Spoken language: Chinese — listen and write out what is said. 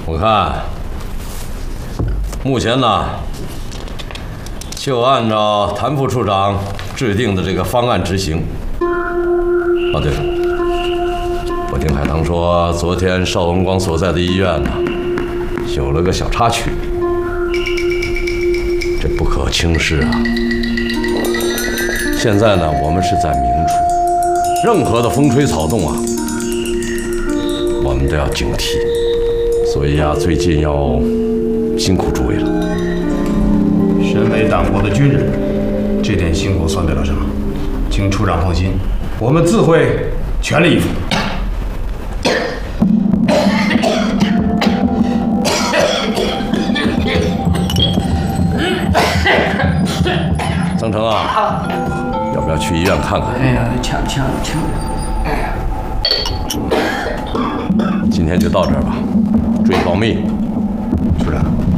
我看目前呢，就按照谭副处长制定的这个方案执行。哦，对了，我听海棠说，昨天邵文光所在的医院呢，有了个小插曲，这不可轻视啊。现在呢，我们是在明处，任何的风吹草动啊，我们都要警惕。所以啊，最近要辛苦诸位了。 身为党国的军人，这点辛苦算得了什么？请处长放心，我们自会全力以赴。 曾成啊，要不要去医院看看？ 哎呀，抢！ 今天就到这儿吧，注意保密。 处长。